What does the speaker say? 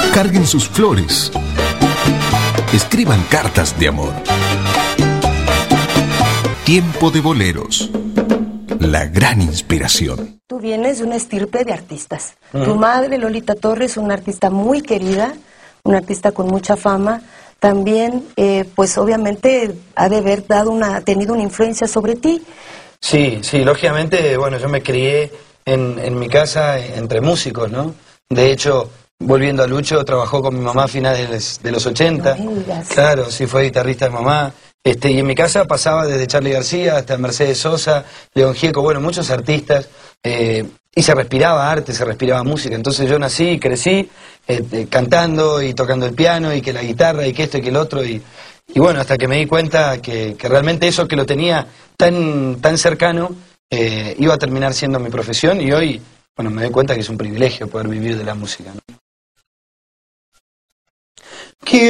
Carguen sus flores. Escriban cartas de amor. Tiempo de boleros. La gran inspiración. Tú vienes de una estirpe de artistas. Tu madre, Lolita Torres, una artista muy querida, una artista con mucha fama. También, pues obviamente ha de haber tenido una influencia sobre ti. Sí, lógicamente, bueno, yo me crié en mi casa entre músicos, ¿no? De hecho, volviendo a Lucho, trabajó con mi mamá a finales de los 80. No me digas. Claro, sí, fue guitarrista de mamá. Y en mi casa pasaba desde Charly García hasta Mercedes Sosa, León Gieco, bueno, muchos artistas. Y se respiraba arte, se respiraba música. Entonces yo nací y crecí cantando y tocando el piano y que la guitarra y que esto y que el otro. Y bueno, hasta que me di cuenta que realmente eso que lo tenía tan cercano iba a terminar siendo mi profesión. Y hoy, bueno, me doy cuenta que es un privilegio poder vivir de la música, ¿no?